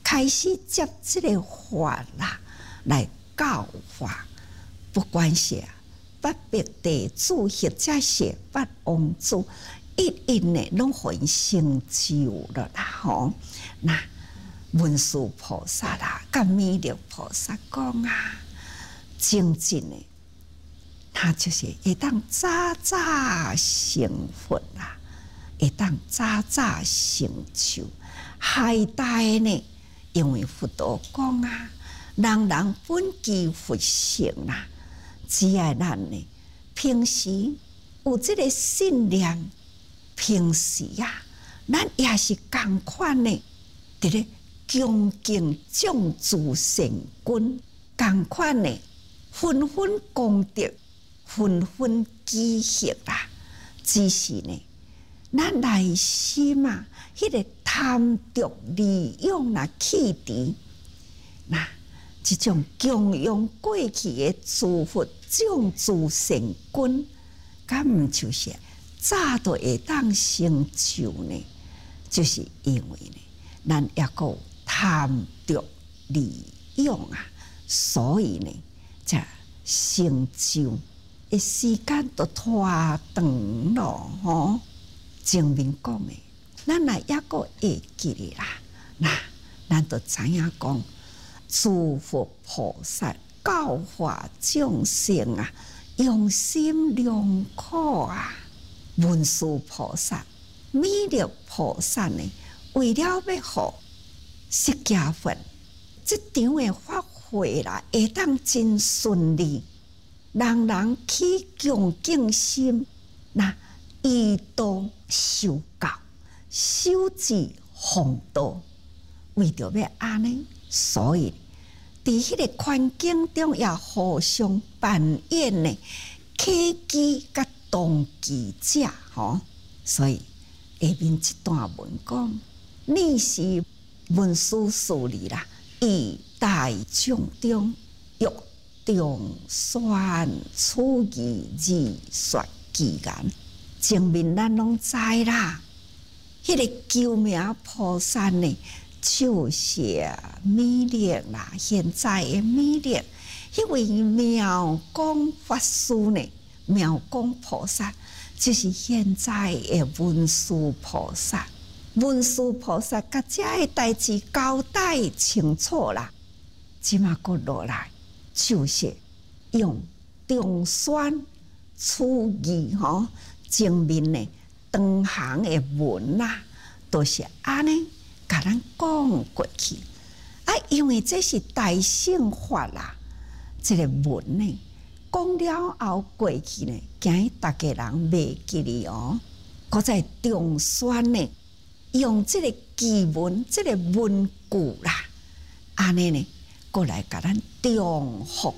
开始接这个法啦，来教化，不管是八百地主或者是八王子，一一呢拢互因成就了啦吼。那文殊菩萨啦，甲弥勒菩萨讲啊，真正的他就是会当早早成佛啦，会当早早成就。海大呢，因为佛陀讲啊，人人本具佛性啦，只要咱呢平时有这个信念，平时啊，咱也是同款呢，伫咧恭敬种植善根，同款呢，纷纷功德，纷纷积蓄啦。只是呢，咱内心啊，迄个贪着利用啦、气质，那这种供养过去的诸佛种植善根，敢毋就是早都会当成就呢？就是因为呢，咱也个贪着利用啊，所以呢，才成就的时间都拖长咯吼。前面讲的，咱来也个会记哩啦。那咱都知影讲，诸佛菩萨教化众生啊，用心良苦啊。文殊菩萨、弥勒菩萨呢，为了要互释迦佛这场的法会啦，会当真顺利，人人起恭敬心，那依道修教，修持弘道，为着要安尼，所以伫迄个环境中也互相扮演呢，契机甲动机者吼。所以下面这段文讲，你是文殊师利啦，以大众中欲众宣此义而说其言。前面咱拢知啦，迄个救命菩萨呢，就是弥勒啦。现在的弥勒，迄位妙光法师呢，妙光菩萨就是现在的文殊菩萨。文殊菩萨甲遮个代志交代清楚啦，即马搁落来就是用众宣此义吼。前面呢，长行的文啊，都是安尼甲咱讲过去啊。因为这是大乘法啦，这个文呢讲了后过去呢，惊大家人袂记哩哦。搁在众宣呢，用这个句文、这个文句啦，安尼呢，过来甲咱重复